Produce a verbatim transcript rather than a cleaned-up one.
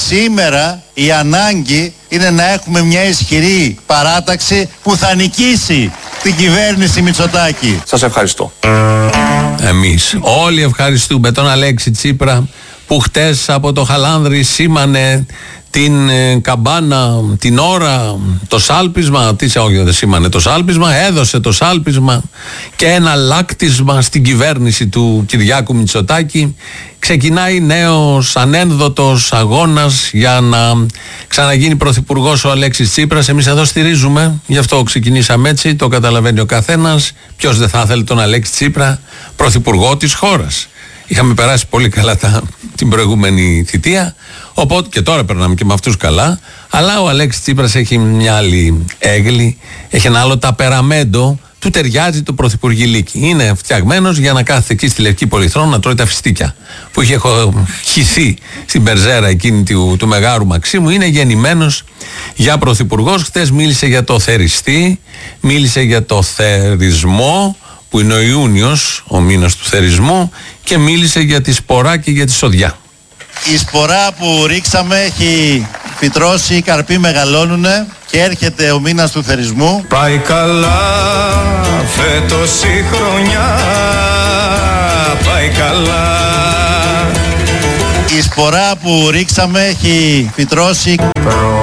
Σήμερα η ανάγκη είναι να έχουμε μια ισχυρή παράταξη που θα νικήσει την κυβέρνηση Μητσοτάκη. Σας ευχαριστώ. Εμείς όλοι ευχαριστούμε τον Αλέξη Τσίπρα που χτες από το Χαλάνδρι σήμανε την ε, καμπάνα, την ώρα, το σάλπισμα, τι σε όχι δεν σήμανε το σάλπισμα, έδωσε το σάλπισμα και ένα λάκτισμα στην κυβέρνηση του Κυριάκου Μητσοτάκη. Ξεκινάει νέος ανένδοτος αγώνας για να ξαναγίνει πρωθυπουργός ο Αλέξης Τσίπρας. Εμείς εδώ στηρίζουμε, γι' αυτό ξεκινήσαμε έτσι, το καταλαβαίνει ο καθένας. Ποιος δεν θα ήθελε τον Αλέξη Τσίπρα πρωθυπουργό της χώρας. Είχαμε περάσει πολύ καλά τα, την προηγούμενη θητεία, οπότε και τώρα περνάμε και με αυτούς καλά, αλλά ο Αλέξης Τσίπρας έχει μια άλλη έγκλη, έχει ένα άλλο ταπεραμέντο, του ταιριάζει το πρωθυπουργηλίκι. Είναι φτιαγμένος για να κάθεται εκεί στη Λευκή Πολυθρόνα να τρώει τα φιστίκια που είχε χυθεί στην περζέρα εκείνη του, του Μεγάρου Μαξίμου. Είναι γεννημένος για πρωθυπουργός. Χθες μίλησε για το θεριστή, μίλησε για το θερισμό, που είναι ο Ιούνιος, ο μήνας του θερισμού, και μίλησε για τη σπορά και για τη σοδιά. Η σπορά που ρίξαμε έχει φυτρώσει, οι καρποί μεγαλώνουνε και έρχεται ο μήνας του θερισμού. Πάει καλά φέτος η χρονιά, πάει καλά. Η σπορά που ρίξαμε έχει φυτρώσει.